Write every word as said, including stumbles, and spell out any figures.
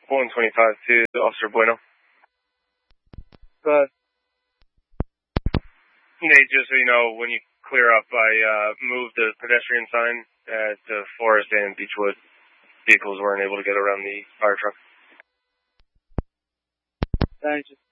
one twenty-five to Officer Bueno. But Nate, just so you know, when you clear up, I uh, moved the pedestrian sign at uh, Forest and Beechwood. Vehicles weren't able to get around the fire truck. Thank you.